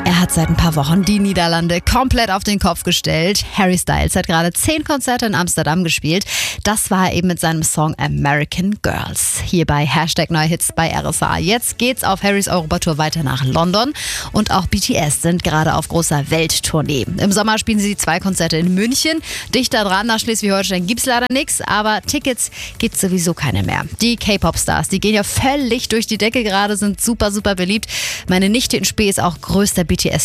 Er hat seit ein paar Wochen die Niederlande komplett auf den Kopf gestellt. Harry Styles hat gerade 10 Konzerte in Amsterdam gespielt. Das war er eben mit seinem Song American Girls. Hier bei #Neuhits bei RSA. Jetzt geht's auf Harrys Europatour weiter nach London. Und auch BTS sind gerade auf großer Welttournee. Im Sommer spielen sie 2 Konzerte in München. Dichter dran nach Schleswig-Holstein gibt's leider nichts, aber Tickets gibt's sowieso keine mehr. Die K-Pop-Stars, die gehen ja völlig durch die Decke gerade, sind super, super beliebt. Meine Nichte in Spee ist auch größter BTS